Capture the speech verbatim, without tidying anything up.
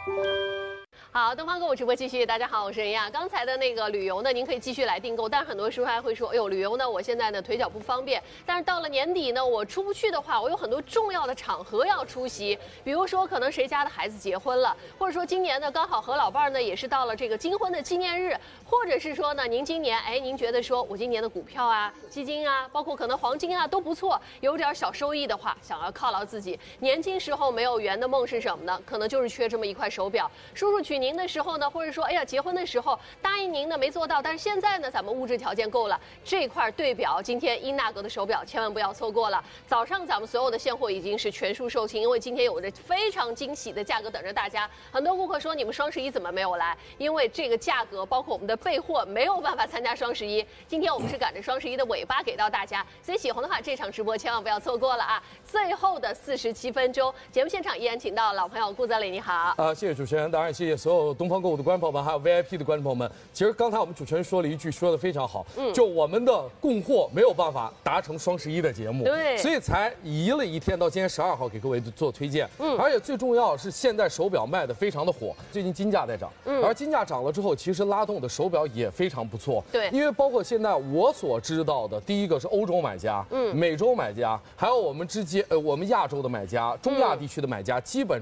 好，东方购物直播继续。大家好，我是任亚。刚才的那个旅游呢，您可以继续来订购，但是很多时候还会说，哎呦，旅游呢，我现在呢腿脚不方便，但是到了年底呢，我出不去的话，我有很多重要的场合要出席，比如说可能谁家的孩子结婚了，或者说今年呢刚好和老伴儿呢也是到了这个金婚的纪念日，或者是说呢您今年哎您觉得说我今年的股票啊、基金啊，包括可能黄金啊都不错，有点小收益的话，想要犒劳自己，年轻时候没有圆的梦是什么呢？可能就是缺这么一块手表。叔叔娶您的时候呢，或者说，哎呀，结婚的时候答应您的没做到，但是现在呢，咱们物质条件够了，这块对表，今天英纳格的手表千万不要错过了。早上咱们所有的现货已经是全数售罄，因为今天有着非常惊喜的价格等着大家。很多顾客说你们双十一怎么没有来？因为这个价格包括我们的备货没有办法参加双十一。今天我们是赶着双十一的尾巴给到大家，所以喜欢的话，这场直播千万不要错过了啊！最后的四十七分钟，节目现场依然请到老朋友顾泽磊，你好。 啊，谢谢主持人，当然谢谢所有东方购物的观众朋友们，还有 V I P 的观众朋友们。其实刚才我们主持人说了一句，说的非常好，嗯，就我们的供货没有办法达成双十一的节目， 对， 所以才移了一天到今天十二号给各位做推荐。嗯，而且最重要是现在手表卖的非常的火，最近金价在涨，嗯，而金价涨了之后，其实拉动的手表也非常不错， 对， 因为包括现在我所知道的，第一个是欧洲买家，嗯，美洲买家，还有我们之间呃我们亚洲的买家，中亚地区的买家，基本。